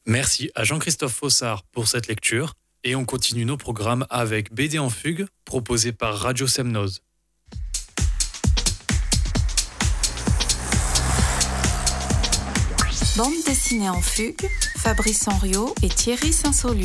Merci à Jean-Christophe Fossard pour cette lecture. Et on continue nos programmes avec BD en fugue, proposé par Radio Semnoz. Bande dessinée en fugue, Fabrice Henriot et Thierry Saint-Saulieu.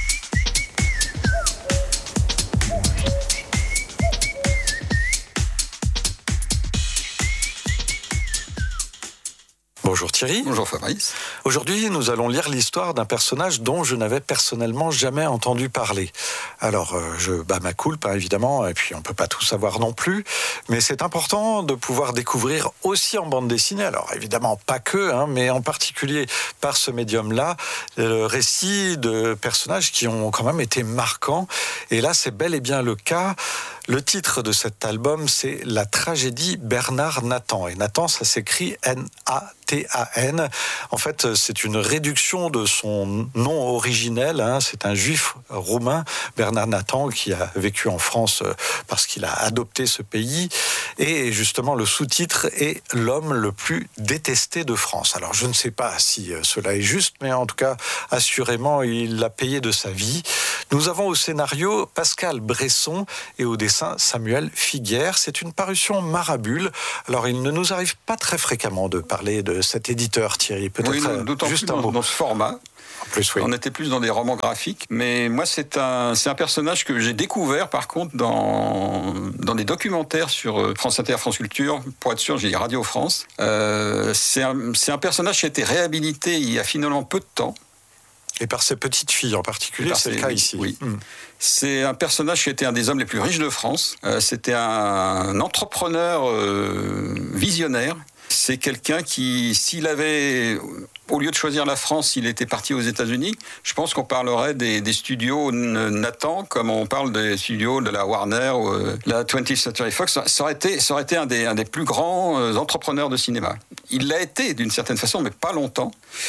Bonjour Thierry. Bonjour Fabrice. Aujourd'hui, nous allons lire l'histoire d'un personnage dont je n'avais personnellement jamais entendu parler. Alors, je bats ma coulpe, évidemment, et puis on ne peut pas tout savoir non plus, mais c'est important de pouvoir découvrir aussi en bande dessinée, alors évidemment pas que, mais en particulier par ce médium-là, le récit de personnages qui ont quand même été marquants, et là c'est bel et bien le cas. Le titre de cet album, c'est La tragédie Bernard Nathan. Et Nathan, ça s'écrit N-A-T-A-N. En fait, c'est une réduction de son nom originel. C'est un juif roumain, Bernard Nathan, qui a vécu en France parce qu'il a adopté ce pays. Et justement, le sous-titre est L'homme le plus détesté de France. Alors, je ne sais pas si cela est juste, mais en tout cas, assurément, il l'a payé de sa vie. Nous avons au scénario Pascal Bresson et au dessin Samuel Figuière. C'est une parution Marabule. Alors, il ne nous arrive pas très fréquemment de parler de cet éditeur, Thierry. Peut-être d'autant juste plus un mot. Dans ce format. En plus, oui. On était plus dans des romans graphiques, mais moi c'est un personnage que j'ai découvert par contre dans des documentaires sur France Inter, France Culture, pour être sûr j'ai dit Radio France. C'est un personnage qui a été réhabilité il y a finalement peu de temps. Et par ses petites filles en particulier, c'est le cas ici. Oui. C'est un personnage qui était un des hommes les plus riches de France. C'était un entrepreneur visionnaire. C'est quelqu'un qui, s'il avait, au lieu de choisir la France, il était parti aux États-Unis, je pense qu'on parlerait des studios Nathan, comme on parle des studios de la Warner ou la 20th Century Fox. Ça aurait été un des plus grands entrepreneurs de cinéma. Il l'a été d'une certaine façon, mais pas longtemps.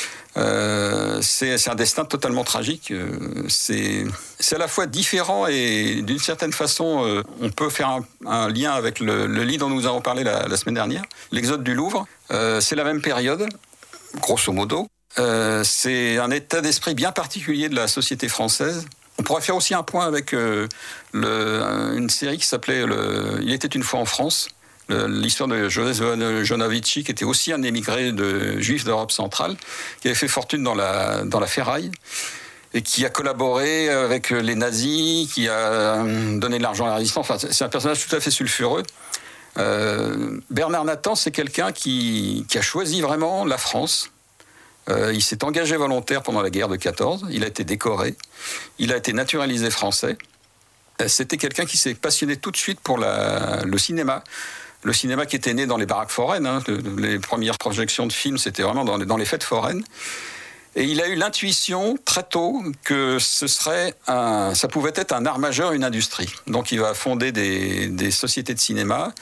C'est un destin totalement tragique. C'est à la fois différent et d'une certaine façon, on peut faire un lien avec le livre dont nous avons parlé la semaine dernière, l'Exode du Louvre. C'est la même période, grosso modo. C'est un état d'esprit bien particulier de la société française. On pourrait faire aussi un point avec une série qui s'appelait Il était une fois en France. L'histoire de Joseph Jonovici, qui était aussi un émigré juif d'Europe centrale, qui avait fait fortune dans la ferraille et qui a collaboré avec les nazis, qui a donné de l'argent à la résistance. Enfin, c'est un personnage tout à fait sulfureux. Bernard Nathan, c'est quelqu'un qui a choisi vraiment la France. Il s'est engagé volontaire pendant la guerre de 14. Il a été décoré. Il a été naturalisé français. C'était quelqu'un qui s'est passionné tout de suite pour le cinéma. Le cinéma qui était né dans les baraques foraines. Les premières projections de films, c'était vraiment dans les fêtes foraines. Et il a eu l'intuition très tôt que ça pouvait être un art majeur, une industrie. Donc il va fonder des sociétés de cinéma.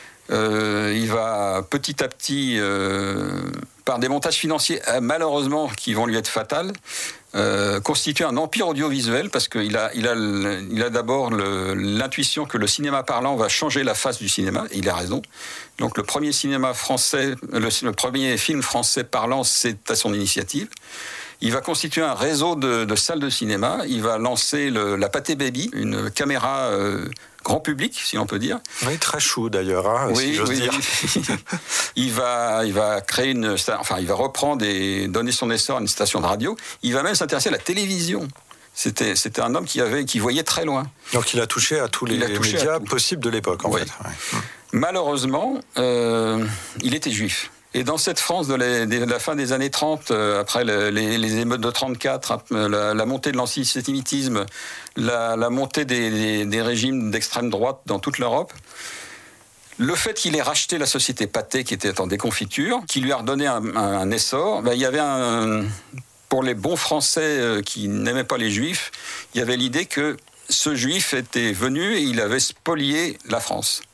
Il va petit à petit, par des montages financiers malheureusement qui vont lui être fatals, constituer un empire audiovisuel parce qu'il a d'abord l'intuition que le cinéma parlant va changer la face du cinéma, et il a raison. Donc le premier cinéma français, le premier film français parlant, c'est à son initiative. Il va constituer un réseau de salles de cinéma. Il va lancer la Pathé Baby, une caméra grand public, si on peut dire. Oui, très chou d'ailleurs, si j'ose dire. Il va créer il va reprendre et donner son essor à une station de radio. Il va même s'intéresser à la télévision. C'était un homme qui voyait très loin. Donc il a touché à tous les médias possibles de l'époque, en fait. Ouais. Malheureusement, il était juif. Et dans cette France de la fin des années 30, après les émeutes de 34, la montée de l'antisémitisme, la montée des régimes d'extrême droite dans toute l'Europe, le fait qu'il ait racheté la société Pathé, qui était en déconfiture, qui lui a redonné un essor, il y avait pour les bons Français qui n'aimaient pas les Juifs, il y avait l'idée que ce Juif était venu et il avait spolié la France.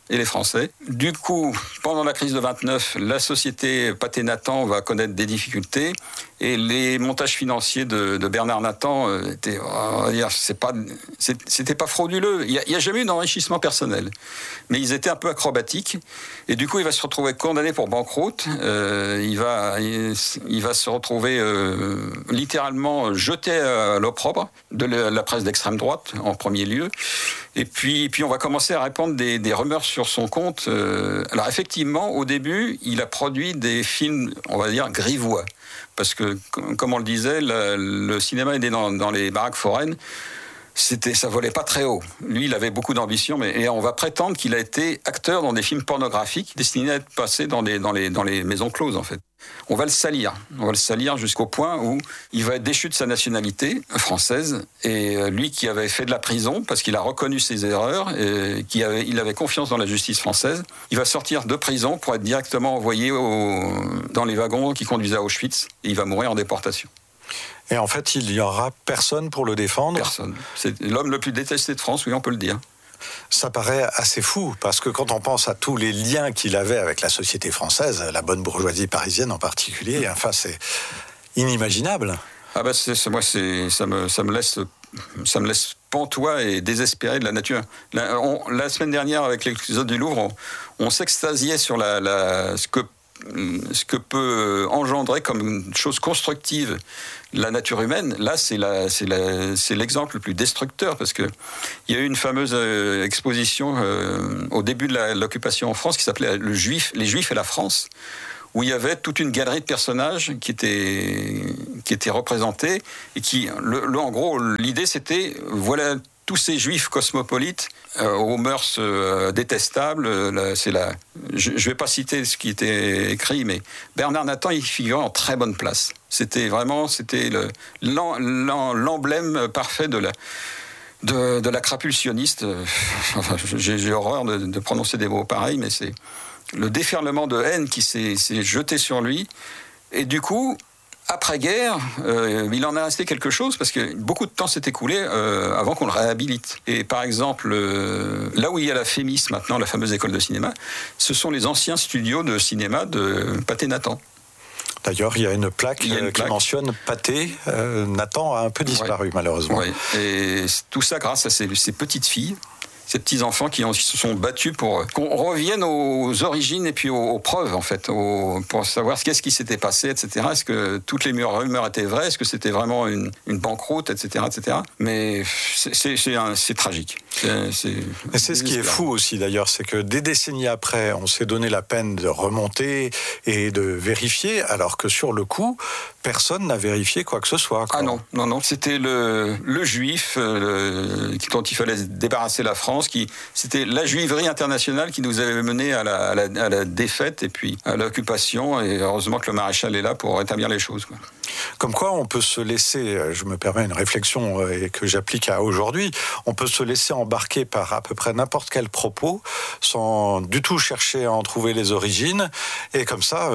et les Français. Du coup, pendant la crise de 29, la société Pathé-Nathan va connaître des difficultés et les montages financiers de Bernard Nathan étaient, on va dire, c'était pas frauduleux. Il y a jamais eu d'enrichissement personnel, mais ils étaient un peu acrobatiques et du coup, il va se retrouver condamné pour banqueroute. Il va se retrouver littéralement jeté à l'opprobre de la presse d'extrême droite en premier lieu. Et puis on va commencer à répandre des rumeurs sur son compte. Alors effectivement, au début, il a produit des films, on va dire, grivois. Parce que, comme on le disait, le cinéma est né dans les baraques foraines. Ça volait pas très haut. Lui, il avait beaucoup d'ambition, et on va prétendre qu'il a été acteur dans des films pornographiques destinés à être passés dans les maisons closes, en fait. On va le salir jusqu'au point où il va être déchu de sa nationalité française. Et lui qui avait fait de la prison parce qu'il a reconnu ses erreurs, et il avait confiance dans la justice française, il va sortir de prison pour être directement envoyé dans les wagons qui conduisaient à Auschwitz. Et il va mourir en déportation. Et en fait, il n'y aura personne pour le défendre. Personne. C'est l'homme le plus détesté de France, oui, on peut le dire. Ça paraît assez fou, parce que quand on pense à tous les liens qu'il avait avec la société française, la bonne bourgeoisie parisienne en particulier, enfin, c'est inimaginable. Ah bah ça me laisse pantois et désespéré de la nature. La semaine dernière, avec l'épisode du Louvre, on s'extasiait sur ce que peut engendrer comme une chose constructive la nature humaine. Là, c'est l'exemple le plus destructeur, parce que il y a eu une fameuse exposition au début de l'occupation en France qui s'appelait Les Juifs et la France, où il y avait toute une galerie de personnages qui étaient représentés et qui, en gros, l'idée c'était, voilà tous ces juifs cosmopolites aux mœurs détestables. Je ne vais pas citer ce qui était écrit, mais Bernard Nathan, il figurait en très bonne place. C'était l'emblème parfait de la crapule sioniste. Enfin, j'ai horreur de prononcer des mots pareils, mais c'est le déferlement de haine qui s'est jeté sur lui. Et du coup, après-guerre, il en est resté quelque chose, parce que beaucoup de temps s'est écoulé avant qu'on le réhabilite. Et par exemple, là où il y a la FEMIS maintenant, la fameuse école de cinéma, ce sont les anciens studios de cinéma de Pathé-Nathan. D'ailleurs, il y a une plaque qui mentionne Pathé. Nathan a un peu disparu, malheureusement. Oui, et tout ça grâce à ces petites filles, ces petits-enfants qui se sont battus pour qu'on revienne aux origines et puis aux preuves, en fait, pour savoir qu'est-ce qui s'était passé, etc. Est-ce que toutes les rumeurs étaient vraies? Est-ce que c'était vraiment une banqueroute, etc., etc. Mais c'est tragique. Et c'est ce qui est fou aussi, d'ailleurs, c'est que des décennies après, on s'est donné la peine de remonter et de vérifier, alors que sur le coup, personne n'a vérifié quoi que ce soit. Ah non. C'était le juif dont il fallait débarrasser la France. C'était la juiverie internationale qui nous avait menés à la défaite et puis à l'occupation. Et heureusement que le maréchal est là pour rétablir les choses, quoi. Comme quoi, on peut se laisser, je me permets une réflexion que j'applique à aujourd'hui, on peut se laisser embarquer par à peu près n'importe quel propos sans du tout chercher à en trouver les origines, et comme ça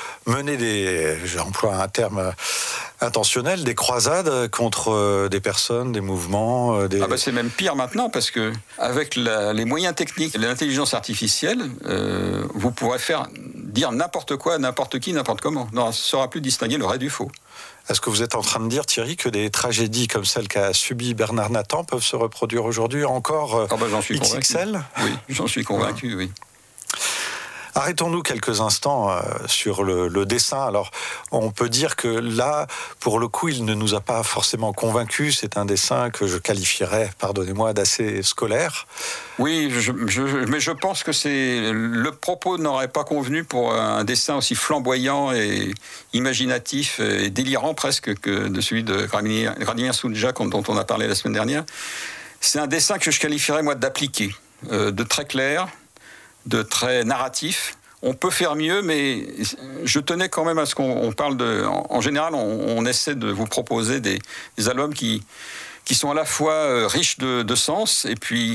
mener j'emploie un terme intentionnel, des croisades contre des personnes, des mouvements. C'est même pire maintenant, parce que avec les moyens techniques et l'intelligence artificielle, vous pourrez dire n'importe quoi, n'importe qui, n'importe comment. On ne saura plus distinguer le vrai du faux. Est-ce que vous êtes en train de dire, Thierry, que des tragédies comme celle qu'a subie Bernard Nathan peuvent se reproduire aujourd'hui encore j'en suis XXL? Convaincu. Oui, j'en suis convaincu, oui. Arrêtons-nous quelques instants sur le dessin. Alors, on peut dire que là, pour le coup, il ne nous a pas forcément convaincus. C'est un dessin que je qualifierais, pardonnez-moi, d'assez scolaire. Oui, mais je pense que le propos n'aurait pas convenu pour un dessin aussi flamboyant et imaginatif et délirant presque que de celui de Vladimir Soudjak dont on a parlé la semaine dernière. C'est un dessin que je qualifierais, moi, d'appliqué, de très clair, de très narratif. On peut faire mieux, mais je tenais quand même à ce qu'on parle de... En général, on essaie de vous proposer des albums qui sont à la fois riches de sens et puis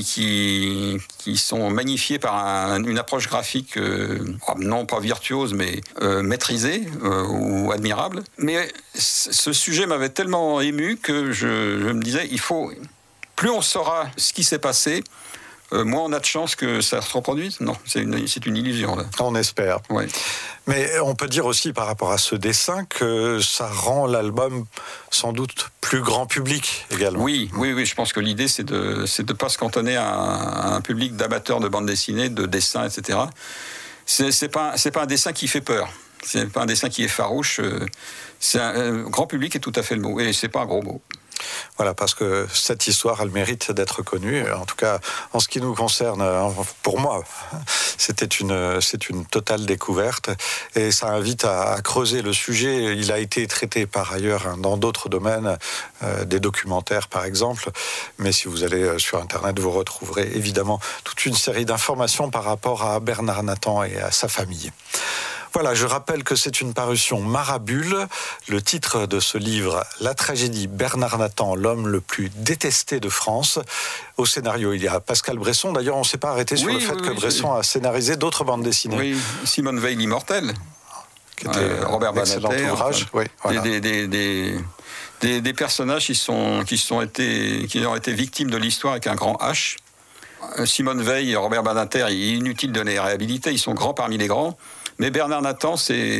qui sont magnifiés par une approche graphique non pas virtuose, mais maîtrisée ou admirable. Mais ce sujet m'avait tellement ému que je me disais, plus on saura ce qui s'est passé, Moins on a de chances que ça se reproduise. Non, c'est une illusion. Là. On espère. Ouais. Mais on peut dire aussi par rapport à ce dessin que ça rend l'album sans doute plus grand public également. Oui, je pense que l'idée c'est de pas se cantonner à un public d'amateurs de bande dessinée, de dessins, etc. C'est pas un dessin qui fait peur. C'est pas un dessin qui est farouche. C'est un grand public est tout à fait le mot, et c'est pas un gros mot. Voilà, parce que cette histoire, elle mérite d'être connue. En tout cas, en ce qui nous concerne, pour moi, c'est une totale découverte. Et ça invite à creuser le sujet. Il a été traité par ailleurs dans d'autres domaines, des documentaires par exemple. Mais si vous allez sur Internet, vous retrouverez évidemment toute une série d'informations par rapport à Bernard Nathan et à sa famille. Voilà, je rappelle que c'est une parution Marabule. Le titre de ce livre, La tragédie Bernard Nathan, l'homme le plus détesté de France. Au scénario, il y a Pascal Bresson. D'ailleurs, on ne s'est pas arrêté sur le fait que Bresson a scénarisé d'autres bandes dessinées. Oui, Simone Veil, l'immortel. Qui était Robert Banater. Ouvrage. Oui, voilà. Des personnages qui ont été victimes de l'histoire avec un grand H. Simone Veil et Robert Banater, il est inutile de les réhabiliter. Ils sont grands parmi les grands. Mais Bernard Nathan,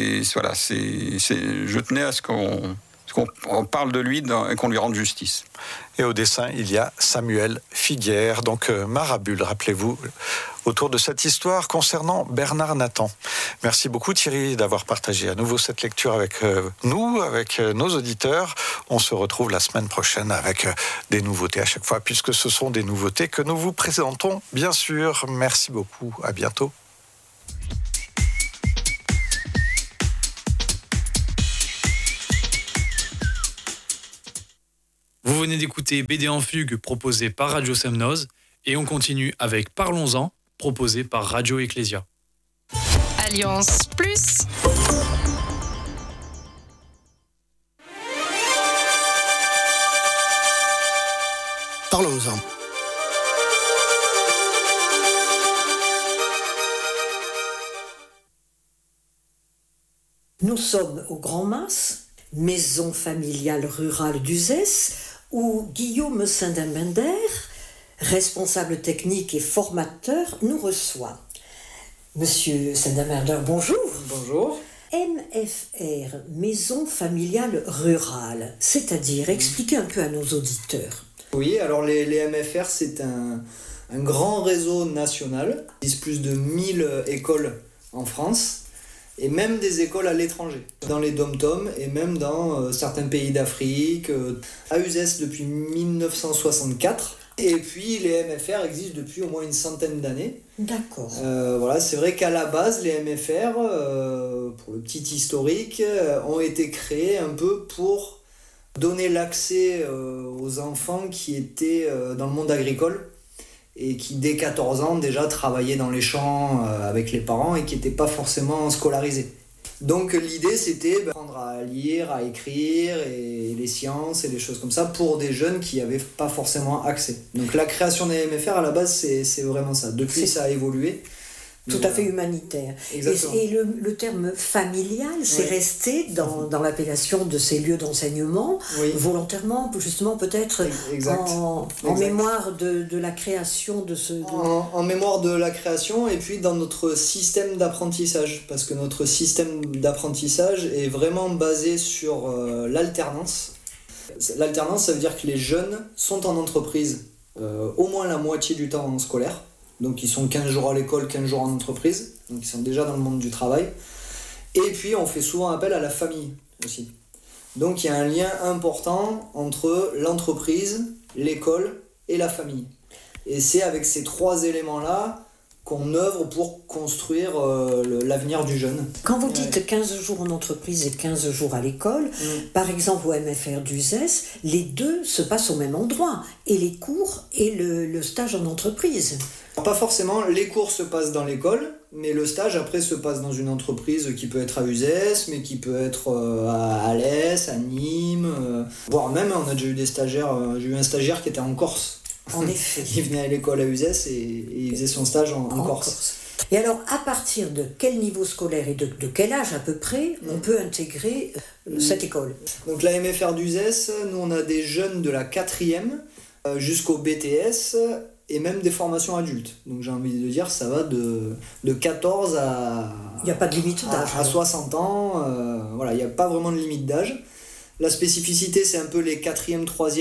je tenais à ce qu'on parle de lui et qu'on lui rende justice. Et au dessin, il y a Samuel Figuière, donc Marabule, rappelez-vous, autour de cette histoire concernant Bernard Nathan. Merci beaucoup Thierry d'avoir partagé à nouveau cette lecture avec nous, avec nos auditeurs. On se retrouve la semaine prochaine avec des nouveautés à chaque fois, puisque ce sont des nouveautés que nous vous présentons, bien sûr. Merci beaucoup, à bientôt. Vous venez d'écouter BD en fugue proposé par Radio Semnoz et on continue avec Parlons-en proposé par Radio Ecclesia. Alliance Plus. Parlons-en. Nous sommes au Grand Mas, maison familiale rurale d'Uzès, où Guillaume Sindenbender, responsable technique et formateur, nous reçoit. Monsieur Sindenbender, bonjour. Bonjour. MFR, maison familiale rurale, c'est-à-dire, expliquez un peu à nos auditeurs. Oui, alors les MFR, c'est un grand réseau national. Il existe plus de 1000 écoles en France. Et même des écoles à l'étranger, dans les dom-toms et même dans certains pays d'Afrique, à Uzès depuis 1964. Et puis les MFR existent depuis au moins une centaine d'années. D'accord. Voilà, c'est vrai qu'à la base, les MFR, pour le petit historique, ont été créés un peu pour donner l'accès aux enfants qui étaient dans le monde agricole, et qui dès 14 ans déjà travaillaient dans les champs avec les parents et qui n'étaient pas forcément scolarisés. Donc l'idée c'était d'apprendre à lire, à écrire et les sciences et des choses comme ça pour des jeunes qui n'avaient pas forcément accès. Donc la création des MFR à la base c'est vraiment ça. Depuis ça a évolué. Tout à fait humanitaire. Exactement. Et le terme familial, c'est resté dans l'appellation de ces lieux d'enseignement, volontairement, justement peut-être en mémoire de la création de ce... En mémoire de la création et puis dans notre système d'apprentissage, parce que notre système d'apprentissage est vraiment basé sur l'alternance. L'alternance, ça veut dire que les jeunes sont en entreprise au moins la moitié du temps scolaire. Donc ils sont 15 jours à l'école, 15 jours en entreprise, donc ils sont déjà dans le monde du travail. Et puis on fait souvent appel à la famille aussi. Donc il y a un lien important entre l'entreprise, l'école et la famille. Et c'est avec ces trois éléments-là qu'on œuvre pour construire l'avenir du jeune. Quand vous dites 15 jours en entreprise et 15 jours à l'école, par exemple au MFR d'Uzès, les deux se passent au même endroit, et les cours et le stage en entreprise. Pas forcément, les cours se passent dans l'école, mais le stage après se passe dans une entreprise qui peut être à Uzès, mais qui peut être à Alès, à Nîmes, voire même on a déjà eu des stagiaires, j'ai eu un stagiaire qui était en Corse. En effet. Il venait à l'école à Uzès et il faisait son stage en Corse. Et alors, à partir de quel niveau scolaire et de quel âge à peu près on peut intégrer cette école ? Donc la MFR d'Uzès, nous on a des jeunes de la 4e jusqu'au BTS et même des formations adultes. Donc j'ai envie de dire, ça va de 14 à... Il n'y a pas de limite d'âge. À 60 ans, voilà, il n'y a pas vraiment de limite d'âge. La spécificité, c'est un peu les 4e,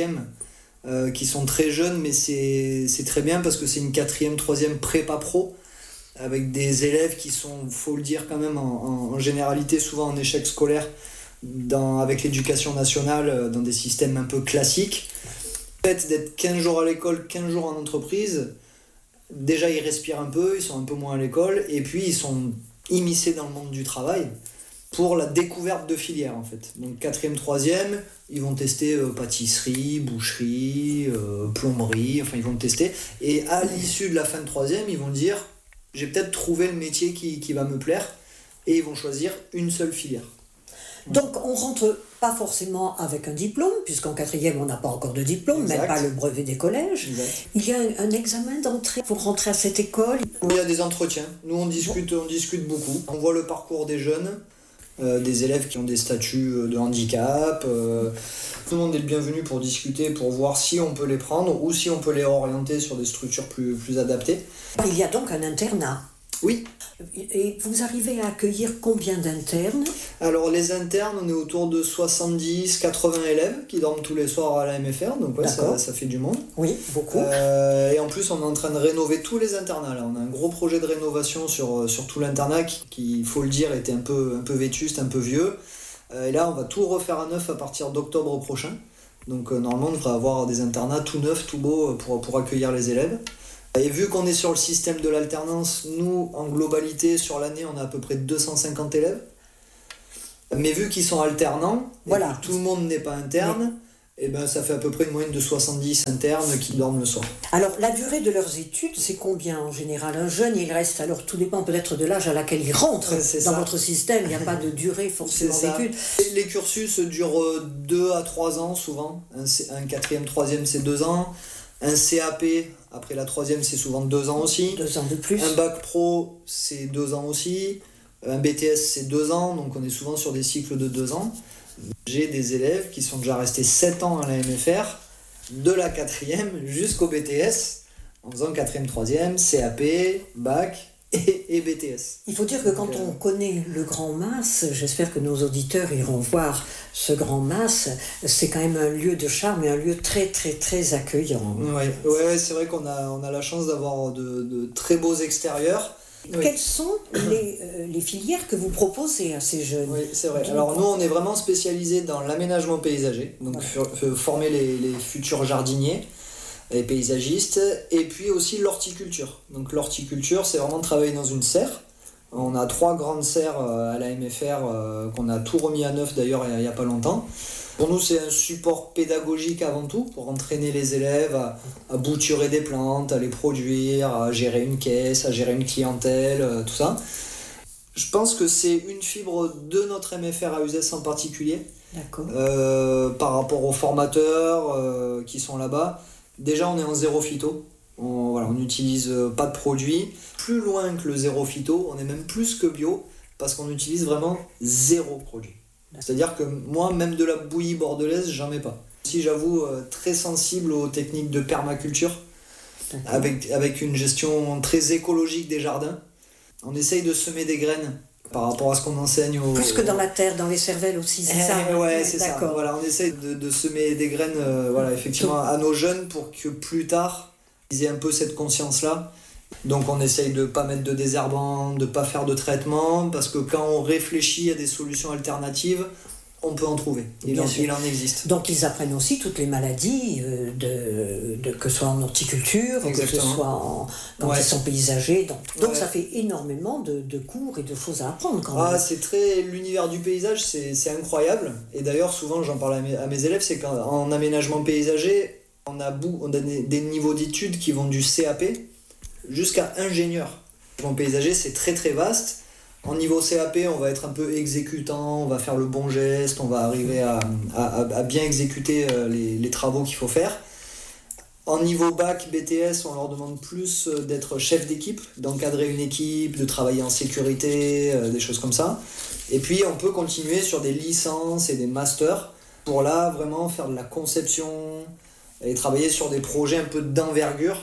3e qui sont très jeunes, mais c'est très bien parce que c'est une 4e, 3e prépa pro, avec des élèves qui sont, faut le dire quand même, en généralité, souvent en échec scolaire, avec l'éducation nationale, dans des systèmes un peu classiques. Le fait d'être 15 jours à l'école, 15 jours en entreprise, déjà ils respirent un peu, ils sont un peu moins à l'école, et puis ils sont immiscés dans le monde du travail pour la découverte de filières en fait. Donc 4e, 3e, ils vont tester pâtisserie, boucherie, plomberie, enfin ils vont tester, et à l'issue de la fin de 3e, ils vont dire j'ai peut-être trouvé le métier qui va me plaire, et ils vont choisir une seule filière. Donc on rentre pas forcément avec un diplôme, puisqu'en 4e on n'a pas encore de diplôme, Exact. même pas le brevet des collèges. Exact. Il y a un examen d'entrée pour rentrer à cette école. Il y a des entretiens, nous on discute beaucoup, on voit le parcours des jeunes, des élèves qui ont des statuts de handicap, tout le monde est le bienvenu pour discuter, pour voir si on peut les prendre ou si on peut les orienter sur des structures plus adaptées. Il y a donc un internat. Oui. Et vous arrivez à accueillir combien d'internes ? Alors les internes, on est autour de 70-80 élèves qui dorment tous les soirs à la MFR, donc ouais, ça fait du monde. Oui, beaucoup. Et en plus on est en train de rénover tous les internats là. On a un gros projet de rénovation sur tout l'internat qui, il faut le dire, était un peu vétuste, un peu vieux. Et là on va tout refaire à neuf à partir d'octobre prochain. Donc normalement on devrait avoir des internats tout neufs, tout beaux pour accueillir les élèves. Et vu qu'on est sur le système de l'alternance, nous, en globalité, sur l'année, on a à peu près 250 élèves. Mais vu qu'ils sont alternants, voilà, tout le monde n'est pas interne, et ben ça fait à peu près une moyenne de 70 internes qui dorment le soir. Alors, la durée de leurs études, c'est combien en général ? Un jeune, il reste, alors tout dépend peut-être de l'âge à laquelle il rentre dans votre système, il n'y a pas de durée forcément d'études. Les cursus durent 2 à 3 ans souvent, un 4e, 3e c'est 2 ans, un CAP, après la 3e c'est souvent 2 ans aussi. 2 ans de plus. Un bac pro c'est 2 ans aussi. Un BTS c'est 2 ans, donc on est souvent sur des cycles de 2 ans. J'ai des élèves qui sont déjà restés 7 ans à la MFR, de la 4e jusqu'au BTS, en faisant 4e, 3e, CAP, bac et BTS. Il faut dire que quand on connaît le Grand Mas, j'espère que nos auditeurs iront voir ce Grand Mas, c'est quand même un lieu de charme et un lieu très très très accueillant. Ouais, c'est vrai qu'on a la chance d'avoir de très beaux extérieurs. Oui. Quelles sont les filières que vous proposez à ces jeunes ? Oui, c'est vrai. Alors nous, on est vraiment spécialisés dans l'aménagement paysager, donc former les futurs jardiniers et paysagistes, et puis aussi l'horticulture. Donc l'horticulture, c'est vraiment travailler dans une serre. On a 3 grandes serres à la MFR qu'on a tout remis à neuf d'ailleurs il n'y a pas longtemps. Pour nous, c'est un support pédagogique avant tout, pour entraîner les élèves à bouturer des plantes, à les produire, à gérer une caisse, à gérer une clientèle, tout ça. Je pense que c'est une fibre de notre MFR à Uzès en particulier. D'accord. Par rapport aux formateurs qui sont là-bas. Déjà, on est en zéro phyto. On n'utilise pas de produits. Plus loin que le zéro phyto, on est même plus que bio, parce qu'on utilise vraiment zéro produit. C'est-à-dire que moi, même de la bouillie bordelaise, j'en mets pas. Si j'avoue, très sensible aux techniques de permaculture, avec une gestion très écologique des jardins. On essaye de semer des graines par rapport à ce qu'on enseigne aux... Plus que dans la terre, dans les cervelles aussi, c'est ça ? Ouais, c'est d'accord. Ça. Voilà, on essaye de semer des graines effectivement, à nos jeunes pour que plus tard, ils aient un peu cette conscience-là. Donc on essaye de ne pas mettre de désherbant, de ne pas faire de traitement, parce que quand on réfléchit à des solutions alternatives, on peut en trouver. Il en existe. Donc ils apprennent aussi toutes les maladies, que ce soit en horticulture, exactement, que ce soit quand ils sont paysagers. Donc ça fait énormément de cours et de choses à apprendre quand même. C'est très... L'univers du paysage, c'est incroyable. Et d'ailleurs, souvent, j'en parle à mes élèves, c'est qu'en aménagement paysager, on a des niveaux d'études qui vont du CAP jusqu'à ingénieur. En paysager, c'est très très vaste. En niveau CAP, on va être un peu exécutant, on va faire le bon geste, on va arriver à bien exécuter les travaux qu'il faut faire. En niveau bac, BTS, on leur demande plus d'être chef d'équipe, d'encadrer une équipe, de travailler en sécurité, des choses comme ça. Et puis on peut continuer sur des licences et des masters pour là vraiment faire de la conception et travailler sur des projets un peu d'envergure.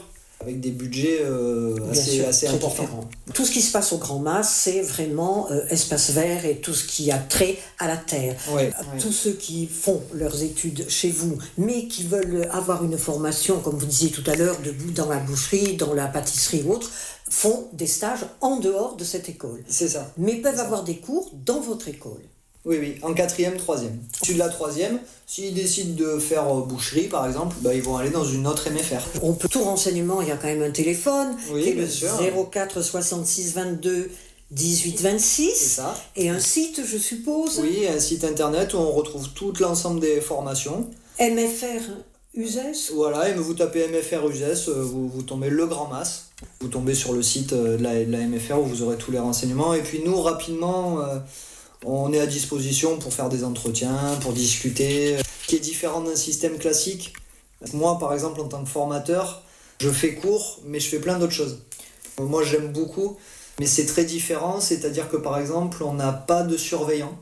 avec des budgets assez très importants. différents. Tout ce qui se passe au Grand Mas, c'est vraiment espace vert et tout ce qui a trait à la terre. Tous ceux qui font leurs études chez vous, mais qui veulent avoir une formation, comme vous disiez tout à l'heure, dans la boucherie, dans la pâtisserie ou autre, font des stages en dehors de cette école. C'est ça. Mais peuvent avoir des cours dans votre école. Oui, en 4e, 3e. Issus de la 3e, s'ils décident de faire boucherie, par exemple, ils vont aller dans une autre MFR. On peut tout renseignement, il y a quand même un téléphone, oui, qui est bien le sûr. 04 66 22 18 26. C'est ça. Et un site, je suppose. Oui, un site internet où on retrouve tout l'ensemble des formations. MFR USES. Voilà, et vous tapez MFR USES, vous tombez le Grand Mas. Vous tombez sur le site de la MFR où vous aurez tous les renseignements. Et puis nous, rapidement... on est à disposition pour faire des entretiens, pour discuter, qui est différent d'un système classique. Moi, par exemple, en tant que formateur, je fais cours, mais je fais plein d'autres choses. Moi, j'aime beaucoup, mais c'est très différent, c'est-à-dire que, par exemple, on n'a pas de surveillant,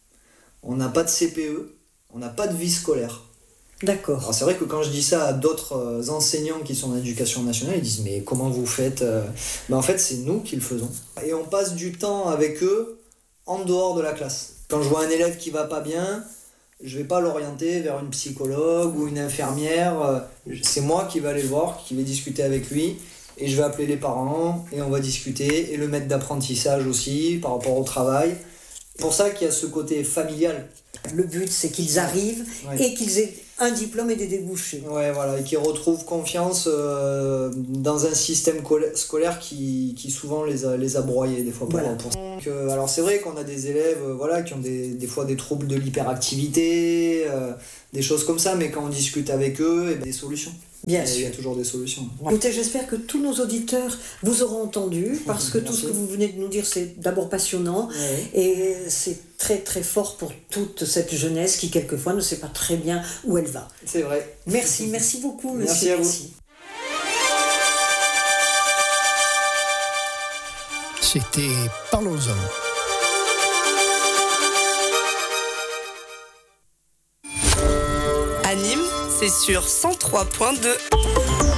on n'a pas de CPE, on n'a pas de vie scolaire. D'accord. Alors, c'est vrai que quand je dis ça à d'autres enseignants qui sont en éducation nationale, ils disent « mais comment vous faites ?» En fait, c'est nous qui le faisons. Et on passe du temps avec eux en dehors de la classe. Quand je vois un élève qui va pas bien, je vais pas l'orienter vers une psychologue ou une infirmière. C'est moi qui vais aller le voir, qui vais discuter avec lui, et je vais appeler les parents, et on va discuter, et le maître d'apprentissage aussi, par rapport au travail. C'est pour ça qu'il y a ce côté familial. Le but, c'est qu'ils arrivent et qu'ils aient un diplôme et des débouchés. Ouais, voilà, et qu'ils retrouvent confiance dans un système scolaire qui souvent les a broyés des fois. Voilà. Alors c'est vrai qu'on a des élèves qui ont des fois des troubles de l'hyperactivité, des choses comme ça, mais quand on discute avec eux, il y a des solutions. Bien sûr. Il y a toujours des solutions. Écoutez, j'espère que tous nos auditeurs vous auront entendu, parce que tout ce que vous venez de nous dire, c'est d'abord passionnant, et c'est très très fort pour toute cette jeunesse qui quelquefois ne sait pas très bien où elle va. C'est vrai. Merci beaucoup, monsieur. Merci à vous. C'était Parlons-en. À Nîmes, c'est sur 103.2.